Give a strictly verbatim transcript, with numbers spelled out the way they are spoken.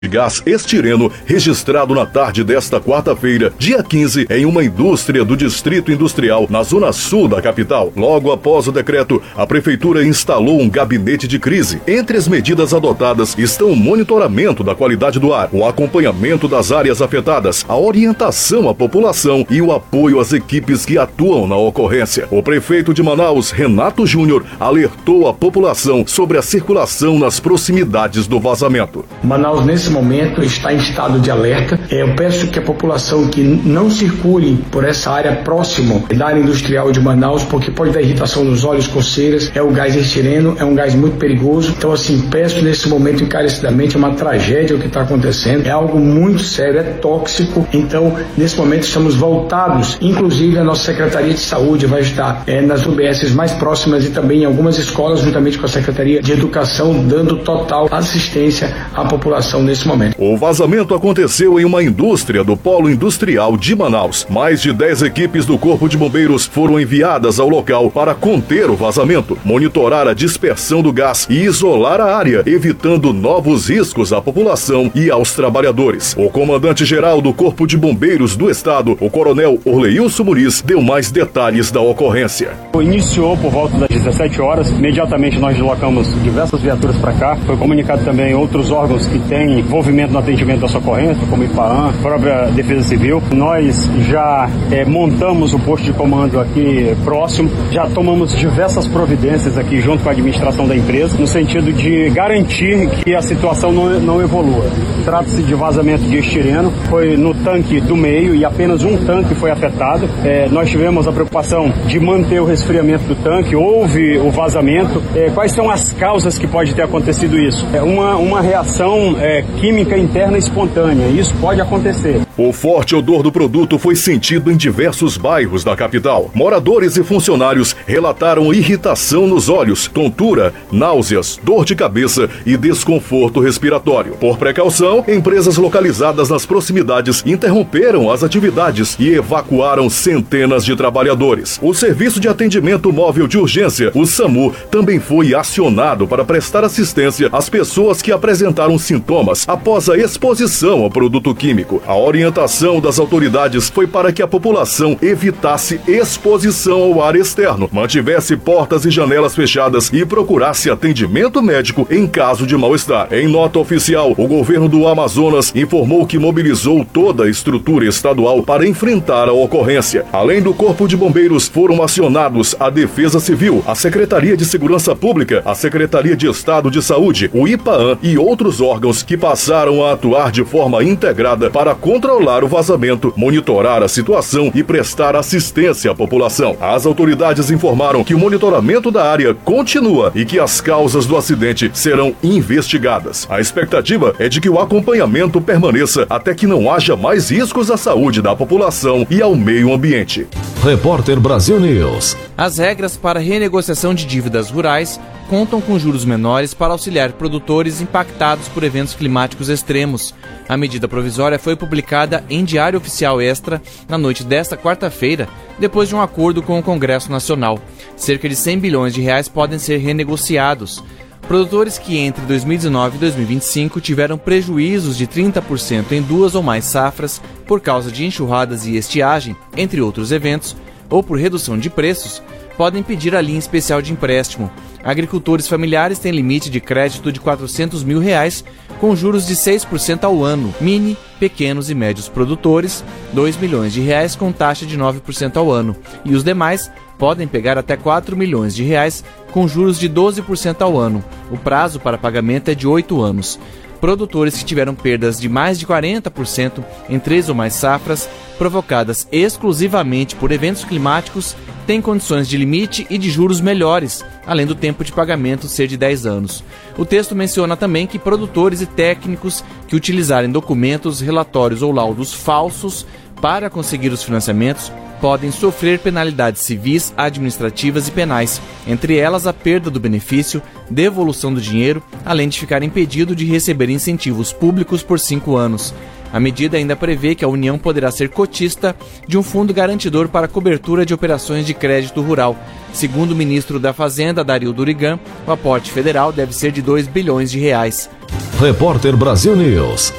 de gás estireno registrado na tarde desta quarta-feira, dia quinze, em uma indústria do Distrito Industrial, na zona sul da capital. Logo após o decreto, a prefeitura instalou um gabinete de crise. Entre as medidas adotadas estão o monitoramento da qualidade do ar, o acompanhamento das áreas afetadas, a orientação à população e o apoio às equipes que atuam na ocorrência. O prefeito de Manaus, Renato Júnior, alertou a população sobre a circulação nas proximidades do vazamento. Manaus, nesse momento, está em estado de alerta. Eu peço que a população que não circule por essa área próxima da área industrial de Manaus, porque pode dar irritação nos olhos, coceiras. É o gás estireno, é um gás muito perigoso. Então, assim, peço nesse momento encarecidamente, é uma tragédia o que está acontecendo. É algo muito sério, é tóxico. Então, nesse momento, estamos voltados. Inclusive, a nossa Secretaria de Saúde vai estar é, nas U B Ss mais próximas e também em algumas escolas, juntamente com a Secretaria de Educação, dando total assistência à população nesse momento. O vazamento aconteceu em uma indústria do Polo Industrial de Manaus. Mais de dez equipes do Corpo de Bombeiros foram enviadas ao local para conter o vazamento, monitorar a dispersão do gás e isolar a área, evitando novos riscos à população e aos trabalhadores. O comandante-geral do Corpo de Bombeiros do Estado, o coronel Orleilson Muniz, deu mais detalhes da ocorrência. Iniciou por volta das dezessete horas, imediatamente nós deslocamos diversas viaturas para cá, foi comunicado também outros órgãos que têm envolvimento no atendimento da socorrência, como IPAAN, a própria Defesa Civil. Nós já é, montamos o posto de comando aqui próximo, já tomamos diversas providências aqui junto com a administração da empresa, no sentido de garantir que a situação não, não evolua. Trata-se de vazamento de estireno, foi no tanque do meio e apenas um tanque foi afetado. É, nós tivemos a preocupação de manter o resfriamento do tanque, houve o vazamento. É, quais são as causas que pode ter acontecido isso? É uma, uma reação é, química interna espontânea, isso pode acontecer. O forte odor do produto foi sentido em diversos bairros da capital. Moradores e funcionários relataram irritação nos olhos, tontura, náuseas, dor de cabeça e desconforto respiratório. Por precaução, empresas localizadas nas proximidades interromperam as atividades e evacuaram centenas de trabalhadores. O Serviço de Atendimento Móvel de Urgência, o SAMU, também foi acionado para prestar assistência às pessoas que apresentaram sintomas após a exposição ao produto químico. A orientação das autoridades foi para que a população evitasse exposição ao ar externo, mantivesse portas e janelas fechadas e procurasse atendimento médico em caso de mal-estar. Em nota oficial, o governo do Amazonas informou que mobilizou toda a estrutura estadual para enfrentar a ocorrência. Além do Corpo de Bombeiros, foram acionados a Defesa Civil, a Secretaria de Segurança Pública, a Secretaria de Estado de Saúde, o IPAAN e outros órgãos que passaram a atuar de forma integrada para controlar o vazamento, monitorar a situação e prestar assistência à população. As autoridades informaram que o monitoramento da área continua e que as causas do acidente serão investigadas. A expectativa é de que o acompanhamento permaneça até que não haja mais riscos à saúde da população e ao meio ambiente. Repórter Brasil News. As regras para renegociação de dívidas rurais contam com juros menores para auxiliar produtores impactados por eventos climáticos extremos. A medida provisória foi publicada em Diário Oficial Extra na noite desta quarta-feira, depois de um acordo com o Congresso Nacional. Cerca de cem bilhões de reais podem ser renegociados. Produtores que entre dois mil e dezenove e dois mil e vinte e cinco tiveram prejuízos de trinta por cento em duas ou mais safras por causa de enxurradas e estiagem, entre outros eventos, ou por redução de preços, podem pedir a linha especial de empréstimo. Agricultores familiares têm limite de crédito de quatrocentos mil reais, com juros de seis por cento ao ano. Mini, pequenos e médios produtores, dois milhões de reais com taxa de nove por cento ao ano. E os demais podem pegar até quatro milhões de reais, com juros de doze por cento ao ano. O prazo para pagamento é de oito anos. Produtores que tiveram perdas de mais de quarenta por cento em três ou mais safras, provocadas exclusivamente por eventos climáticos, têm condições de limite e de juros melhores, além do tempo de pagamento ser de dez anos. O texto menciona também que produtores e técnicos que utilizarem documentos, relatórios ou laudos falsos para conseguir os financiamentos podem sofrer penalidades civis, administrativas e penais, entre elas a perda do benefício, devolução do dinheiro, além de ficar impedido de receber incentivos públicos por cinco anos. A medida ainda prevê que a União poderá ser cotista de um fundo garantidor para cobertura de operações de crédito rural. Segundo o ministro da Fazenda, Dario Durigan, o aporte federal deve ser de dois bilhões de reais. Repórter Brasil News.